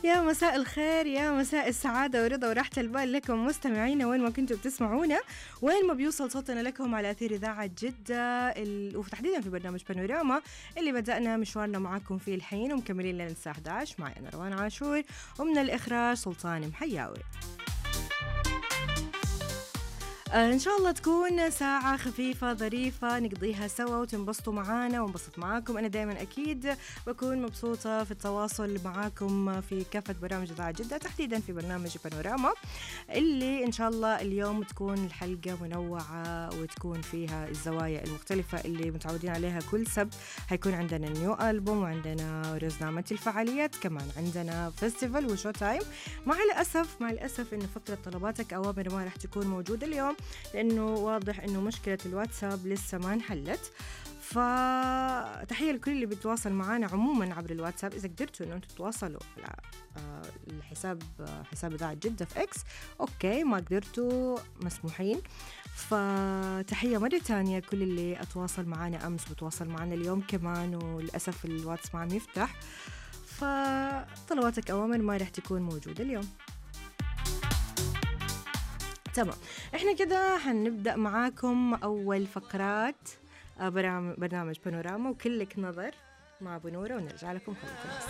يا مساء الخير، يا مساء السعادة ورضا وراحة البال لكم مستمعينا وين ما كنتوا بتسمعونا، وين ما بيوصل صوتنا لكم على أثير إذاعة جدة وتحديدا في برنامج بانوراما اللي بدأنا مشوارنا معاكم فيه الحين ومكملين لين الساعة 11. معي أنا روان عاشور ومن الإخراج سلطان محياوي. إن شاء الله تكون ساعة خفيفة ظريفة نقضيها سوا وتنبسطوا معانا ونبسط معاكم. أنا دائما أكيد بكون مبسوطة في التواصل معاكم في كافة برامج إذاعة جدة، تحديدا في برنامج بانوراما اللي إن شاء الله اليوم تكون الحلقة منوعة وتكون فيها الزوايا المختلفة اللي متعودين عليها. كل سبت هيكون عندنا نيو ألبوم وعندنا رزنامة الفعاليات، كمان عندنا فيستيفال وشو تايم. مع الأسف إنه فقرة طلباتك أوامر ما رح تكون موجودة اليوم، لأنه واضح إنه مشكلة الواتساب لسه ما انحلت. فتحية لكل اللي بيتواصل معنا عموما عبر الواتساب. إذا قدرتوا إنه أنتوا تتواصلوا على الحساب إذاعة جدة في إكس أوكي، ما قدرتوا مسموحين. فتحية مرة تانية كل اللي أتواصل معنا أمس وتواصل معنا اليوم كمان، وللأسف الواتس ما عم يفتح، فطلباتك أوامر ما رح تكون موجودة اليوم. تمام، احنا كده هنبدأ معاكم أول فقرات برنامج بانوراما وكلك نظر مع بنورة، ونرجع لكم خليكم.